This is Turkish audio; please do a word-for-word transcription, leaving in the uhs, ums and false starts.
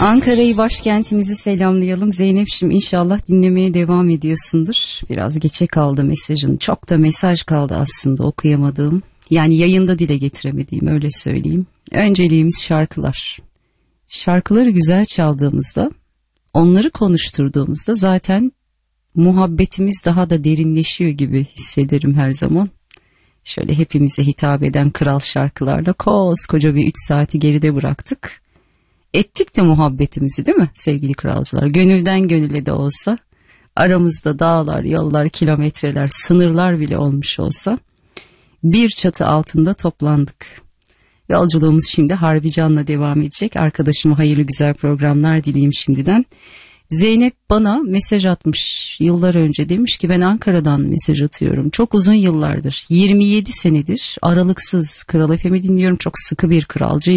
Ankara'yı, başkentimizi selamlayalım. Zeynep'ciğim, inşallah dinlemeye devam ediyorsundur. Biraz geçe kaldı mesajın. Çok da mesaj kaldı aslında okuyamadığım. Yani yayında dile getiremediğim, öyle söyleyeyim. Önceliğimiz şarkılar. Şarkıları güzel çaldığımızda, onları konuşturduğumuzda zaten muhabbetimiz daha da derinleşiyor gibi hissederim her zaman. Şöyle hepimize hitap eden kral şarkılarla koskoca bir üç saati geride bıraktık. Ettik de muhabbetimizi, değil mi sevgili kralcılar? Gönülden gönüle de olsa, aramızda dağlar, yollar, kilometreler, sınırlar bile olmuş olsa bir çatı altında toplandık. Yolculuğumuz şimdi Harbican'la devam edecek. Arkadaşıma hayırlı güzel programlar dileyim şimdiden. Zeynep bana mesaj atmış yıllar önce, demiş ki ben Ankara'dan mesaj atıyorum. Çok uzun yıllardır, yirmi yedi senedir aralıksız Kral F M'i dinliyorum. Çok sıkı bir kralcıyım.